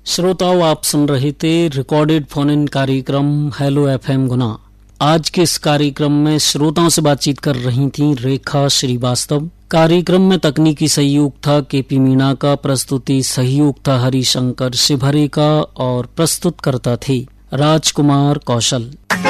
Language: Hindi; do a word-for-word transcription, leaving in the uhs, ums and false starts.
श्रोताओं, आप सुन रहे थे रिकॉर्डेड फोन इन कार्यक्रम हेलो एफएम गुना। आज के इस कार्यक्रम में श्रोताओं से बातचीत कर रही थी रेखा श्रीवास्तव। कार्यक्रम में तकनीकी सहयोग था केपी मीणा का, प्रस्तुति सहयोग था हरिशंकर शिवहरे का और प्रस्तुत करता थे राजकुमार कौशल।